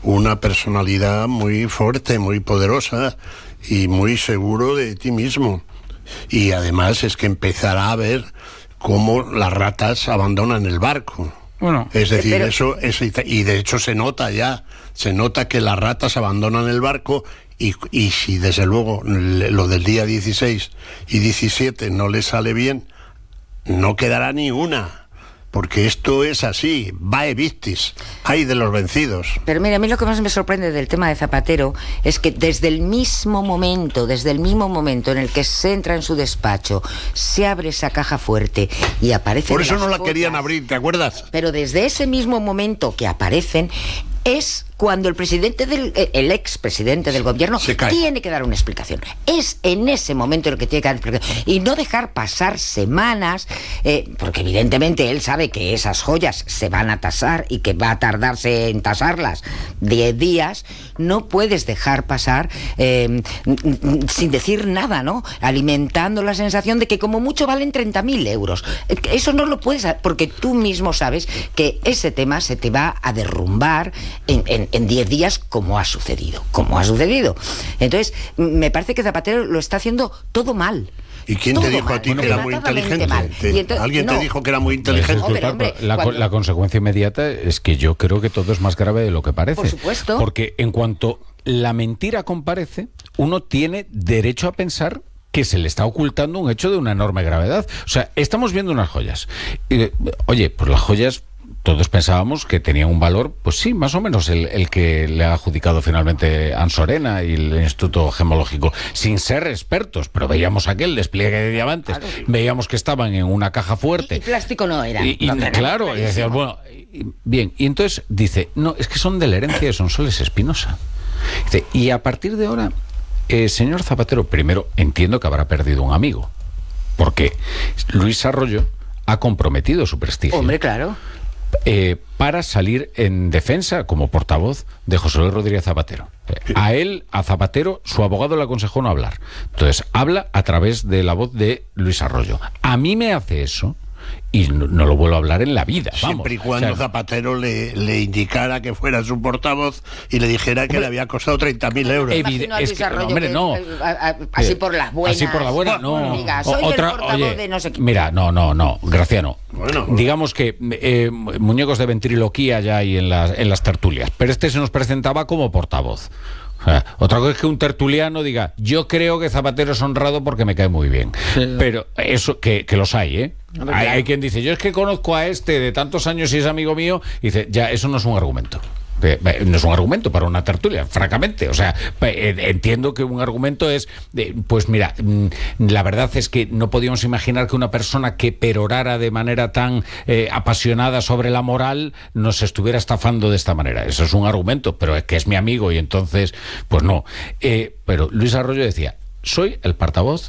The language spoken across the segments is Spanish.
una personalidad muy fuerte, muy poderosa y muy seguro de ti mismo. Y además es que empezará a ver cómo las ratas abandonan el barco. Bueno, es decir, y de hecho se nota que las ratas abandonan el barco, y si desde luego lo del día 16 y 17 no le sale bien, no quedará ni una, porque esto es así, vae victis, hay de los vencidos. Pero mira, a mí lo que más me sorprende del tema de Zapatero es que desde el mismo momento en el que se entra en su despacho, se abre esa caja fuerte y aparecen. Por eso no la joyas, querían abrir, ¿te acuerdas? Pero desde ese mismo momento que aparecen es cuando el expresidente del gobierno tiene que dar una explicación. Es en ese momento en el que tiene que dar explicación. Y no dejar pasar semanas, porque evidentemente él sabe que esas joyas se van a tasar y que va a tardarse en tasarlas 10 días. No puedes dejar pasar sin decir nada, ¿no? Alimentando la sensación de que como mucho valen 30.000 euros. Eso no lo puedes, porque tú mismo sabes que ese tema se te va a derrumbar en 10 días, como ha sucedido. Entonces, me parece que Zapatero lo está haciendo todo mal. ¿Y quién te dijo a ti que era muy inteligente? ¿Alguien te dijo que era muy inteligente? La consecuencia inmediata es que yo creo que todo es más grave de lo que parece. Por supuesto. Porque en cuanto la mentira comparece, uno tiene derecho a pensar que se le está ocultando un hecho de una enorme gravedad. O sea, estamos viendo unas joyas. Oye, pues las joyas todos pensábamos que tenían un valor, pues sí, más o menos el que le ha adjudicado finalmente Ansorena y el Instituto Gemológico, sin ser expertos, pero veíamos aquel despliegue de diamantes, veíamos que estaban en una caja fuerte. Y plástico no era. Claro, y decías, bueno, bien, y entonces dice, no, es que son de la herencia de Sonsoles Espinosa. Dice, y a partir de ahora, señor Zapatero, primero entiendo que habrá perdido un amigo, porque Luis Arroyo ha comprometido su prestigio. Hombre, claro. Para salir en defensa como portavoz de José Luis Rodríguez Zapatero. A Zapatero, su abogado le aconsejó no hablar. Entonces, habla a través de la voz de Luis Arroyo. A mí me hace eso y no lo vuelvo a hablar en la vida. Siempre y cuando Zapatero le indicara que fuera su portavoz y le dijera que le había costado 30.000 euros. Así por las buenas. Así por la buena, no. Diga, soy el portavoz de no sé quién. Mira, no, Graciano. Bueno, digamos que muñecos de ventriloquía ya hay en las tertulias, pero este se nos presentaba como portavoz. Otra cosa es que un tertuliano diga, yo creo que Zapatero es honrado porque me cae muy bien. Sí. Pero eso, que los hay, ¿eh? Hay quien dice, yo es que conozco a este de tantos años y es amigo mío, y dice, ya, eso no es un argumento. No es un argumento para una tertulia, francamente. O sea, entiendo que un argumento es, pues mira, la verdad es que no podíamos imaginar que una persona que perorara de manera tan apasionada sobre la moral nos estuviera estafando de esta manera. Eso es un argumento, pero es que es mi amigo y entonces, pues no. Pero Luis Arroyo decía, soy el portavoz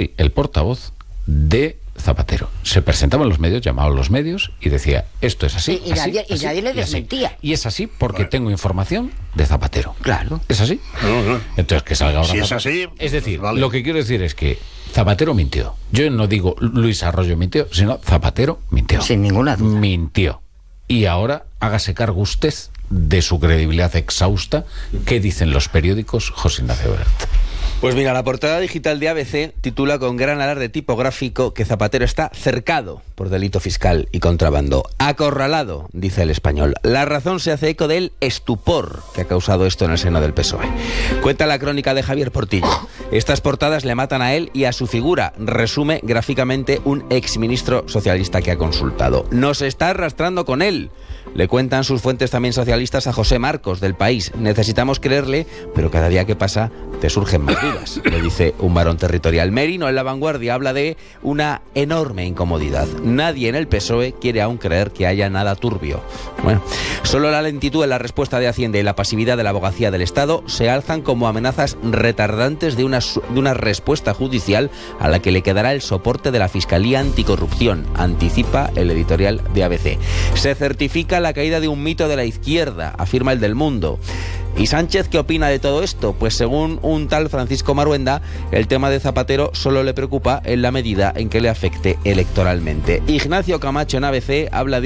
de Zapatero. Se presentaba en los medios, llamaba a los medios y decía, esto es así. Y nadie le desmentía. Y es así porque tengo información de Zapatero. Claro. ¿Es así? No. Entonces que salga ahora. Si es así, es decir, vale. Lo que quiero decir es que Zapatero mintió. Yo no digo Luis Arroyo mintió, sino Zapatero mintió. Sin ninguna duda. Mintió. Y ahora hágase cargo usted de su credibilidad exhausta. ¿Qué dicen los periódicos, José Ignacio Bert? Pues mira, la portada digital de ABC titula con gran alarde tipográfico que Zapatero está cercado por delito fiscal y contrabando. Acorralado, dice El Español. La Razón se hace eco del estupor que ha causado esto en el seno del PSOE. Cuenta la crónica de Javier Portillo. Estas portadas le matan a él y a su figura, resume gráficamente un exministro socialista que ha consultado. Nos está arrastrando con él. Le cuentan sus fuentes también socialistas a José Marcos, del País. Necesitamos creerle, pero cada día que pasa te surgen más dudas, le dice un varón territorial. Merino, en La Vanguardia, habla de una enorme incomodidad. Nadie en el PSOE quiere aún creer que haya nada turbio. Bueno, solo la lentitud en la respuesta de Hacienda y la pasividad de la abogacía del Estado se alzan como amenazas retardantes de una respuesta judicial a la que le quedará el soporte de la Fiscalía Anticorrupción, anticipa el editorial de ABC. Se certifica la caída de un mito de la izquierda, afirma el del Mundo. ¿Y Sánchez qué opina de todo esto? Pues según un tal Francisco Maruenda, el tema de Zapatero solo le preocupa en la medida en que le afecte electoralmente. Ignacio Camacho en ABC habla de un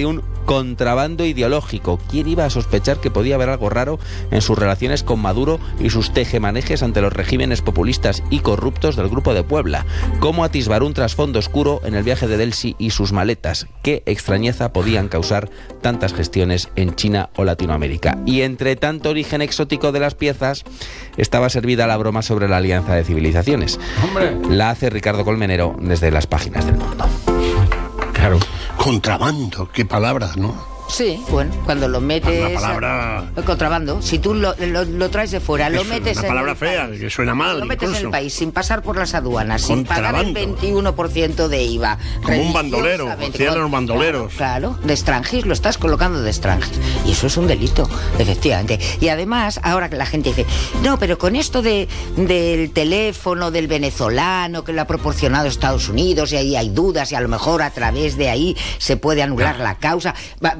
contrabando ideológico. ¿Quién iba a sospechar que podía haber algo raro en sus relaciones con Maduro y sus tejemanejes ante los regímenes populistas y corruptos del Grupo de Puebla? ¿Cómo atisbar un trasfondo oscuro en el viaje de Delcy y sus maletas? ¿Qué extrañeza podían causar tantas gestiones en China o Latinoamérica? Y entre tanto origen exótico de las piezas, estaba servida la broma sobre la alianza de civilizaciones. ¡Hombre! La hace Ricardo Colmenero desde las páginas del Mundo. Claro. Contrabando, qué palabra, ¿no? Sí, bueno, cuando lo metes... Una palabra... contrabando. Si tú lo traes de fuera, lo metes una palabra fea, que suena mal. Lo metes incluso en el país, sin pasar por las aduanas, sin pagar el 21% de IVA. Como un bandolero, hacían los bandoleros. Claro, de extranjis, lo estás colocando de extranjis. Y eso es un delito, efectivamente. Y además, ahora que la gente dice, no, pero con esto del teléfono del venezolano que lo ha proporcionado Estados Unidos, y ahí hay dudas, y a lo mejor a través de ahí se puede anular la causa...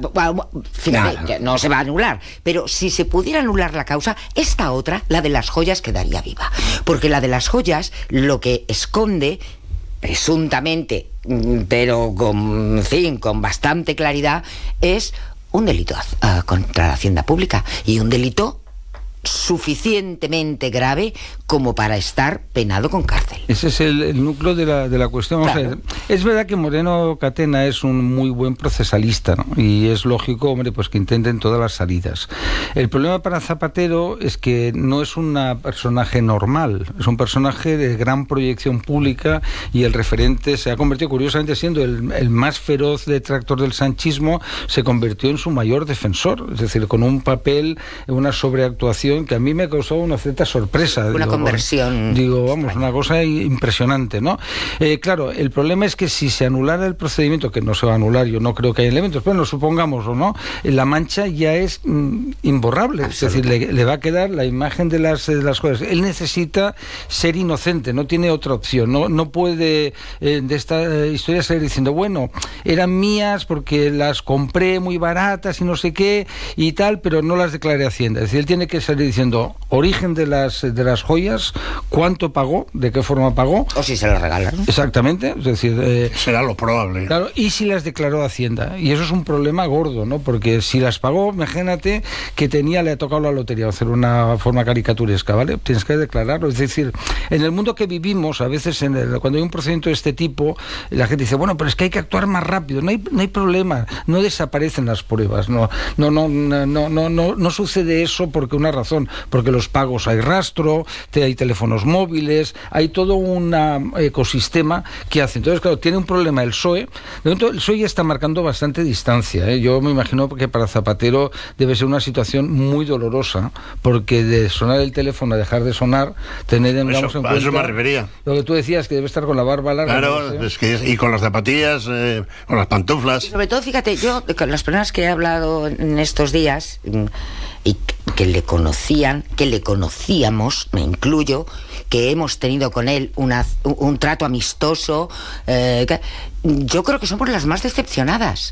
Fíjate, no se va a anular, pero si se pudiera anular la causa, esta otra, la de las joyas, quedaría viva. Porque la de las joyas lo que esconde, presuntamente, pero con bastante claridad, es un delito contra la hacienda pública y un delito suficientemente grave como para estar penado con cárcel. Ese es el núcleo de la cuestión. Vamos a ver. Es verdad que Moreno Catena es un muy buen procesalista, ¿no? Y es lógico, hombre, pues que intenten todas las salidas. El problema para Zapatero es que no es un personaje normal, es un personaje de gran proyección pública y el referente se ha convertido, curiosamente, siendo el más feroz detractor del sanchismo, se convirtió en su mayor defensor, es decir, con un papel, una sobreactuación que a mí me causó una cierta sorpresa. Una conversión. Vamos, una cosa impresionante, ¿no? Claro, el problema es que si se anulara el procedimiento, que no se va a anular, yo no creo que haya elementos, pero lo supongamos o no, la mancha ya es imborrable. Es decir, le va a quedar la imagen de las cosas. Él necesita ser inocente, no tiene otra opción. No puede de esta historia salir diciendo, bueno, eran mías porque las compré muy baratas y no sé qué y tal, pero no las declaré a Hacienda. Es decir, él tiene que salir diciendo origen de las joyas, cuánto pagó, de qué forma pagó. O si se las regalan. Exactamente, es decir... será lo probable. Claro, y si las declaró a Hacienda. Y eso es un problema gordo, ¿no? Porque si las pagó, imagínate que le ha tocado la lotería, hacer una forma caricaturesca, ¿vale? Tienes que declararlo. Es decir, en el mundo que vivimos, a veces cuando hay un procedimiento de este tipo, la gente dice, bueno, pero es que hay que actuar más rápido. No hay problema, no desaparecen las pruebas, no sucede eso porque una razón, porque los pagos hay rastro, hay teléfonos móviles, hay todo un ecosistema que hace. Entonces, claro, tiene un problema el PSOE. De momento, el PSOE ya está marcando bastante distancia, ¿eh? Yo me imagino que para Zapatero debe ser una situación muy dolorosa, porque de sonar el teléfono a dejar de sonar, tener en cuenta... Eso me refería. Lo que tú decías, que debe estar con la barba larga. Claro, ¿no? Y con las zapatillas, con las pantuflas. Y sobre todo, fíjate, yo, con las personas que he hablado en estos días... y que le conocíamos, me incluyo, que hemos tenido con él un trato amistoso, yo creo que somos las más decepcionadas,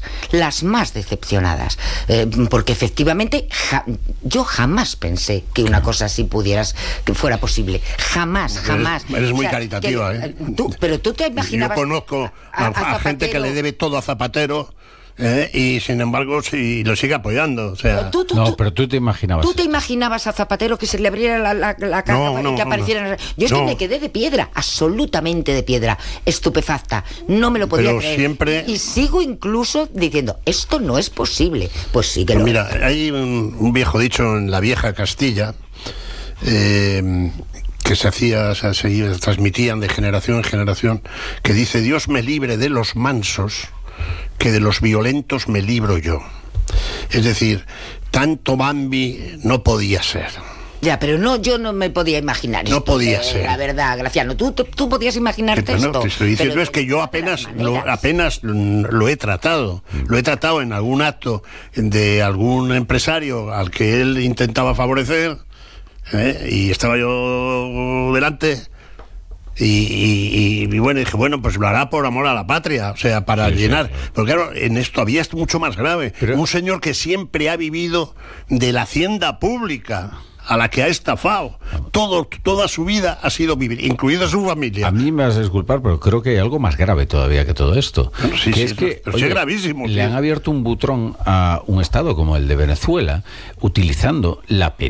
porque efectivamente yo jamás pensé que una cosa así que fuera posible, jamás. Eres muy caritativa, ¿eh? Pero tú te imaginabas... Yo conozco a gente que le debe todo a Zapatero, y sin embargo lo sigue apoyando, o sea... pero tú te imaginabas... ¿Tú te imaginabas a Zapatero que se le abriera la caja y que apareciera? Yo es que me quedé de piedra, absolutamente de piedra, estupefacta, no me lo podía creer. Siempre... Y sigo incluso diciendo, esto no es posible. Pues sí que lo... Mira, hay un viejo dicho en la vieja Castilla, que se transmitían de generación en generación, que dice: Dios me libre de los mansos, que de los violentos me libro yo. Es decir, tanto Bambi no podía ser. Ya, pero yo no me podía imaginar esto. No podía ser. La verdad, Graciano, tú podías imaginarte esto. No, te estoy diciendo es que yo apenas lo he tratado. Lo he tratado en algún acto de algún empresario al que él intentaba favorecer, y estaba yo delante. Y bueno, dije, pues lo hará por amor a la patria, o sea, para llenar. Sí. Porque claro, en esto había esto mucho más grave. Pero... un señor que siempre ha vivido de la hacienda pública. a la que ha estafado. Toda su vida ha sido vivir, incluida su familia. A mí me vas a disculpar, pero creo que hay algo más grave todavía que todo esto. Bueno, sí, que es que pero es gravísimo. Le han abierto un butrón a un Estado como el de Venezuela, utilizando la